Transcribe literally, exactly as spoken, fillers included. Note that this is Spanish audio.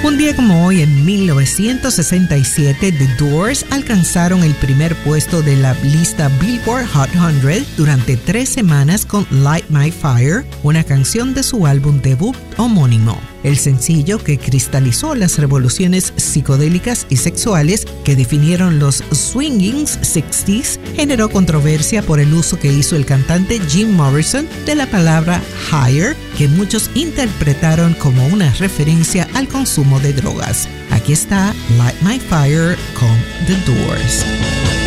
Un día como hoy, en mil novecientos sesenta y siete, The Doors alcanzaron el primer puesto de la lista Billboard Hot cien durante tres semanas con Light My Fire, una canción de su álbum debut homónimo. El sencillo, que cristalizó las revoluciones psicodélicas y sexuales que definieron los swinging sesenta, generó controversia por el uso que hizo el cantante Jim Morrison de la palabra higher, que muchos interpretaron como una referencia al consumo de drogas. Aquí está Light My Fire con The Doors.